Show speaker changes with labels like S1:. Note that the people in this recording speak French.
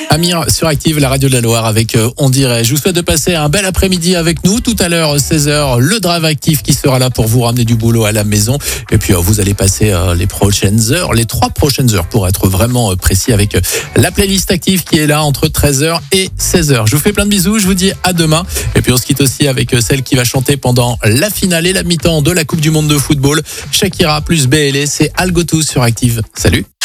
S1: Amir sur Active, la radio de la Loire avec On dirait. Je vous souhaite de passer un bel après-midi avec nous. Tout à l'heure, 16h, le Drive Active qui sera là pour vous ramener du boulot à la maison. Et puis, vous allez passer les prochaines heures, les 3 prochaines heures pour être vraiment précis avec la playlist Active qui est là entre 13h et 16h. Je vous fais plein de bisous. Je vous dis à demain. Et puis, on se quitte aussi avec celle qui va chanter pendant la finale et la mi-temps de la Coupe du Monde de football. Shakira plus BLE, c'est Algo Tous sur Active. Salut!